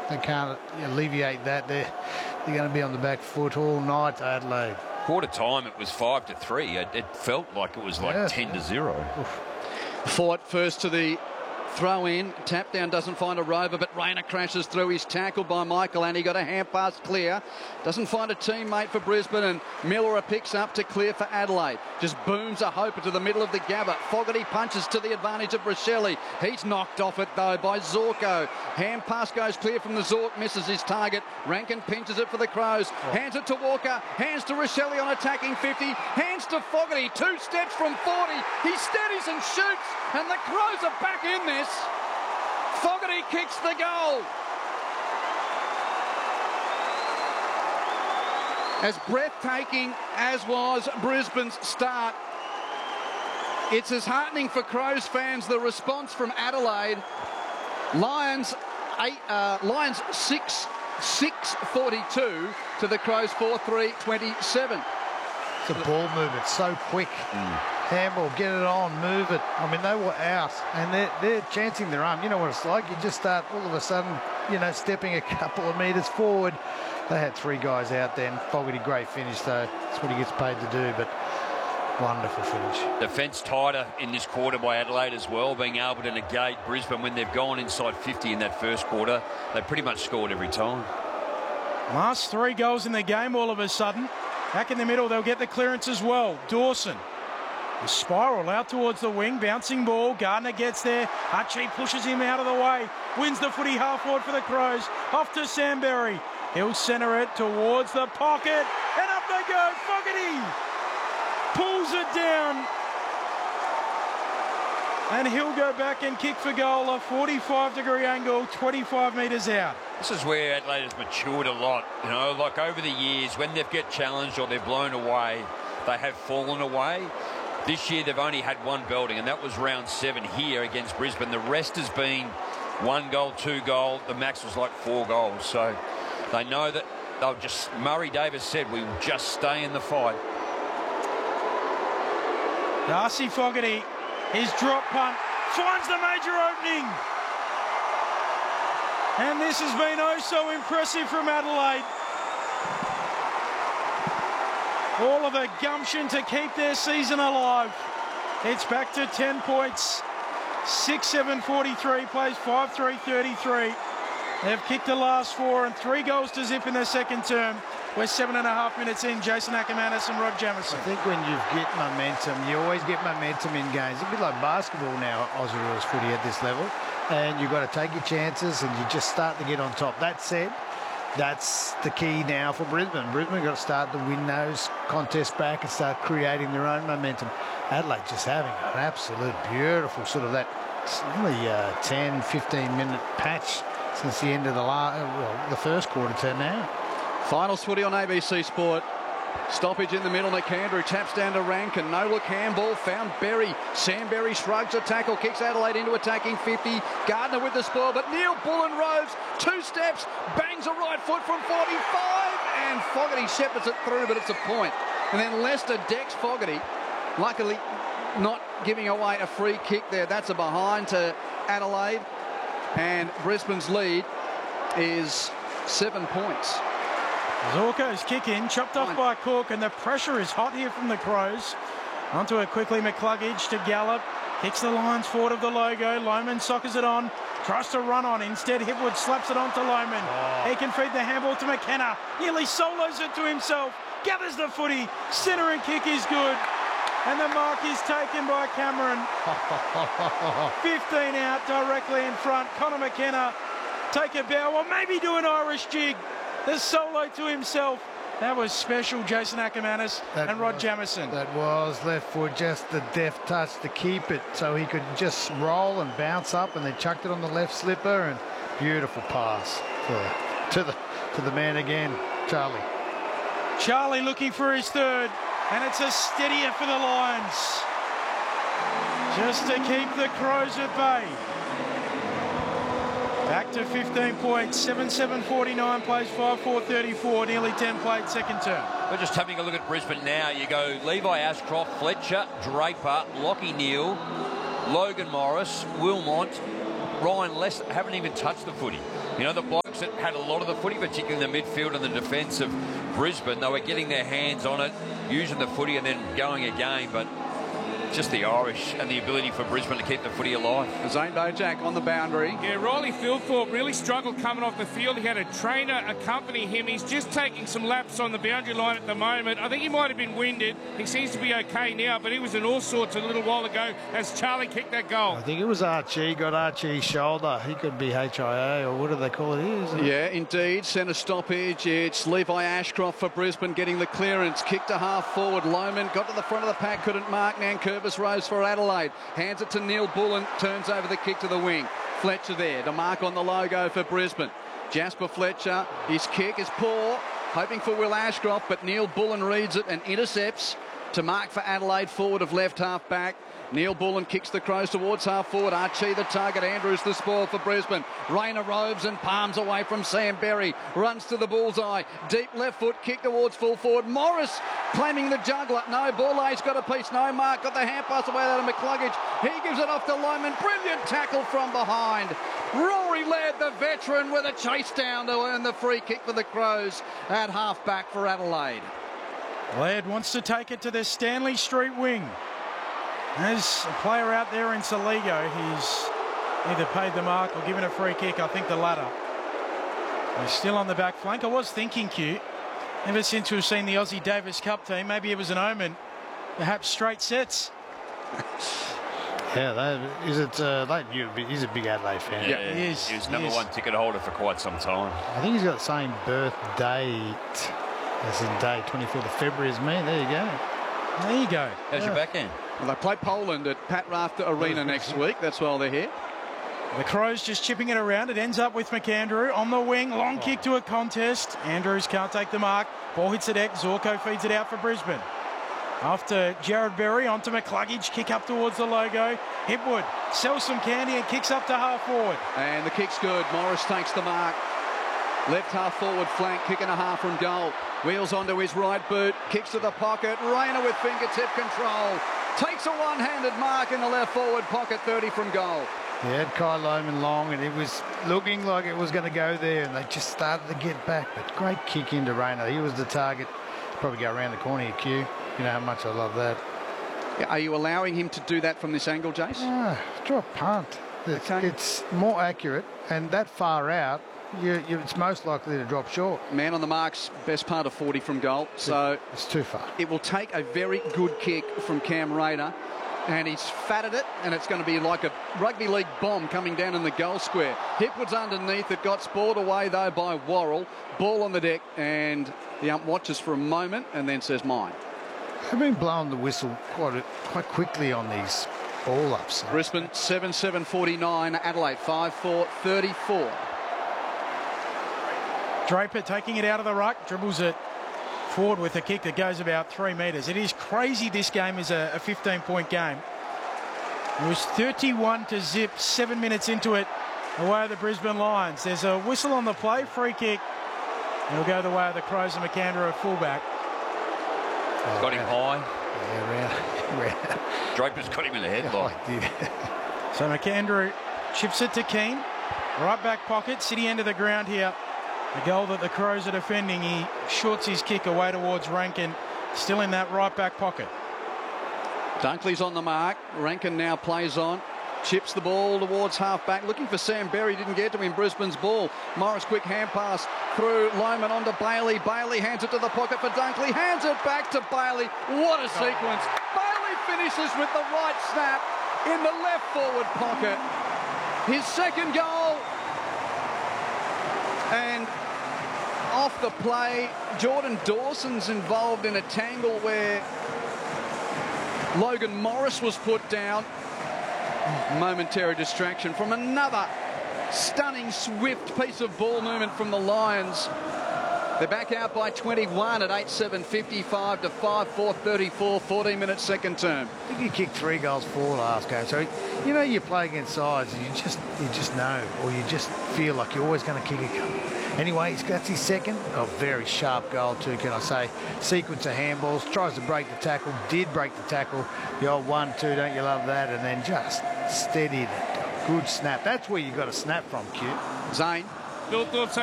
They can't alleviate that. They're going to be on the back foot all night, Adelaide. Quarter time, it was 5-3. It felt like it was like 10-0. Oof. Fought first to the throw in. Tap down doesn't find a rover, but Rayner crashes through. He's tackled by Michael and he got a hand pass clear. Doesn't find a teammate for Brisbane, and Miller picks up to clear for Adelaide. Just booms a hope into the middle of the Gabba. Fogarty punches to the advantage of Rochelle. He's knocked off it though by Zorko. Hand pass goes clear from the Zork, misses his target. Rankin pinches it for the Crows. Hands it to Walker. Hands to Rochelle on attacking 50. Hands to Fogarty. 2 steps from 40. He steadies and shoots, and the Crows are back in this. Fogarty kicks the goal. As breathtaking as was Brisbane's start, it's as heartening for Crows fans, the response from Adelaide. Lions 6-42 to the Crows 4-3-27. It's a ball movement, so quick. Handball, get it on, move it. I mean, they were out, and they're chancing their arm. You know what it's like? You just start all of a sudden, stepping a couple of metres forward. They had 3 guys out then. Fogarty, great finish, though. That's what he gets paid to do, but wonderful finish. Defence tighter in this quarter by Adelaide as well, being able to negate Brisbane when they've gone inside 50 in that first quarter. They pretty much scored every time. Last 3 goals in the game all of a sudden. Back in the middle, they'll get the clearance as well. Dawson. The spiral out towards the wing, bouncing ball. Gardner gets there. Archie pushes him out of the way. Wins the footy half forward for the Crows. Off to Samberry. He'll centre it towards the pocket. And up they go. Fogarty pulls it down. And he'll go back and kick for goal. A 45-degree angle, 25 metres out. This is where Adelaide has matured a lot. Like over the years, when they've get challenged or they're blown away, they have fallen away. This year they've only had 1 belting, and that was round 7 here against Brisbane. The rest has been 1 goal, 2 goal. The max was like 4 goals. So they know that they'll just... Murray Davis said, we will just stay in the fight. Darcy Fogarty, his drop punt, finds the major opening. And this has been oh so impressive from Adelaide. All of the gumption to keep their season alive. It's back to 10 points. 6-7-43, plays 5-3-33. They've kicked the last 4 and 3 goals to zip in their second term. We're 7.5 minutes in. Jason Ackermanis and Rod Jamieson. I think when you get momentum, you always get momentum in games. It's a bit like basketball now, Aussie rules footy at this level. And you've got to take your chances and you just start to get on top. That said, that's the key now for Brisbane. Brisbane got to start to win those contests back and start creating their own momentum. Adelaide just having an absolute beautiful sort of that only 10, 15-minute patch since the end of the first quarter to now. Finals footy on ABC Sport. Stoppage in the middle. McAndrew taps down to Rankin. No look handball. Found Berry. Samberry shrugs a tackle. Kicks Adelaide into attacking 50. Gardner with the spoil. But Neil Bullen rose 2 steps. Bangs a right foot from 45. And Fogarty shepherds it through, but it's a point. And then Lester decks Fogarty. Luckily not giving away a free kick there. That's a behind to Adelaide. And Brisbane's lead is 7 points. Zorko's kick in, chopped off by Cook, and the pressure is hot here from the Crows. Onto it quickly, McCluggage to Gallup. Kicks the lines forward of the logo. Lohman soccers it on. Tries to run on. Instead, Hipwood slaps it on to Lohman. He can feed the handball to McKenna. Nearly solos it to himself. Gathers the footy. Centre and kick is good. And the mark is taken by Cameron. 15 out directly in front. Connor McKenna take a bow, or maybe do an Irish jig. The solo to himself. That was special, Jason Ackermanis and Rod Jamieson. That was left foot, just the deft touch to keep it so he could just roll and bounce up, and they chucked it on the left slipper, and beautiful pass to the man again, Charlie. Charlie looking for his third, and it's a steadier for the Lions. Just to keep the Crows at bay. Back to 15 points, 7-7-49, plays 5-4-34, nearly 10 played second term. We're just having a look at Brisbane now. You go Levi Ashcroft, Fletcher, Draper, Lockie Neal, Logan Morris, Wilmont, Ryan Lester haven't even touched the footy. You know, the blokes that had a lot of the footy, particularly in the midfield and the defence of Brisbane, they were getting their hands on it, using the footy and then going again, but just the Irish and the ability for Brisbane to keep the footy alive. Zane Bojack on the boundary. Yeah, Riley Philthorpe really struggled coming off the field. He had a trainer accompany him. He's just taking some laps on the boundary line at the moment. I think he might have been winded. He seems to be okay now, but he was in all sorts a little while ago as Charlie kicked that goal. I think it was Archie, got Archie's shoulder. He could be HIA, or what do they call it here, isn't it? Yeah, indeed. Centre stoppage. It's Levi Ashcroft for Brisbane getting the clearance. Kick to half forward. Loman got to the front of the pack, couldn't mark. Nankervis Rose for Adelaide. Hands it to Neil Bullen. Turns over the kick to the wing. Fletcher there to mark on the logo for Brisbane. Jasper Fletcher. His kick is poor. Hoping for Will Ashcroft, but Neil Bullen reads it and intercepts to mark for Adelaide forward of left half back. Neil Bullen kicks the Crows towards half forward. Archie the target. Andrews the spoil for Brisbane. Rayner roves and palms away from Sam Berry. Runs to the bullseye. Deep left foot kick towards full forward. Morris claiming the juggler. No, Borlay's got a piece. No mark. Got the hand pass away out of McCluggage. He gives it off to Loman. Brilliant tackle from behind. Rory Laird, the veteran, with a chase down to earn the free kick for the Crows at half back for Adelaide. Laird wants to take it to the Stanley Street wing. There's a player out there in Saligo. He's either paid the mark or given a free kick. I think the latter. He's still on the back flank. I was thinking, Q, ever since we've seen the Aussie Davis Cup team, maybe it was an omen. Perhaps straight sets. Yeah, he's a big Adelaide fan. Yeah, he is. He was number one ticket holder for quite some time. I think he's got the same birth date as in day 24th of February as me. There you go. There you go. How's your backhand? Well, they play Poland at Pat Rafter Arena next week. That's why they're here. The Crows just chipping it around. It ends up with McAndrew on the wing. Long kick to a contest. Andrews can't take the mark. Ball hits the deck. Zorko feeds it out for Brisbane. After Jared Berry onto McCluggage. Kick up towards the logo. Hipwood sells some candy and kicks up to half forward. And the kick's good. Morris takes the mark. Left half forward flank, kick and a half from goal. Wheels onto his right boot. Kicks to the pocket. Rayner with fingertip control. Takes a one-handed mark in the left forward pocket, 30 from goal. He had Kai Loman long, and it was looking like it was going to go there, and they just started to get back. But great kick into Rayner. He was the target. Probably go around the corner here, Q. You know how much I love that. Yeah, are you allowing him to do that from this angle, Jace? Drop punt. It's more accurate, and that far out, it's most likely to drop short. Man on the mark's best part of 40 from goal, so it's too far. It will take a very good kick from Cam Rayner, and he's fatted it, and it's going to be like a rugby league bomb coming down in the goal square. Hipwood's underneath. It got spoiled away though by Worrell. Ball on the deck, and the ump watches for a moment and then says mine. They've been blowing the whistle quite quickly on these ball ups. Brisbane 7-7-49, Adelaide 5-4-34. Draper taking it out of the ruck, dribbles it forward with a kick that goes about 3 metres. It is crazy this game is a 15-point game. It was 31-0, 7 minutes into it, away of the Brisbane Lions. There's a whistle on the play, free kick. It'll go the way of the Crows and McAndrew at fullback. Got him high. Yeah, Draper's got him in the headlock. So McAndrew chips it to Keane. Right back pocket, city end of the ground here. The goal that the Crows are defending, he shorts his kick away towards Rankin, still in that right back pocket. Dunkley's on the mark. Rankin now plays on. Chips the ball towards half-back, looking for Sam Berry, didn't get to him, Brisbane's ball. Morris, quick hand pass through Loman onto Bailey. Bailey hands it to the pocket for Dunkley, hands it back to Bailey. What a sequence. Bailey finishes with the right snap in the left forward pocket. His second goal. And off the play, Jordan Dawson's involved in a tangle where Logan Morris was put down. Momentary distraction from another stunning, swift piece of ball movement from the Lions. They're back out by 21 at 8-7-55 to 5-4-34, 14-minute second term. I think he kicked 3 goals for last game. So, you know, you play against sides and you just know, or you just feel like you're always going to kick a couple. Anyway, that's his second. A very sharp goal too, can I say. Sequence of handballs, tries to break the tackle, did break the tackle. The old 1-2, don't you love that? And then just steadied it. Good snap. That's where you got to snap from, Q. Zane. Bill Thorpe's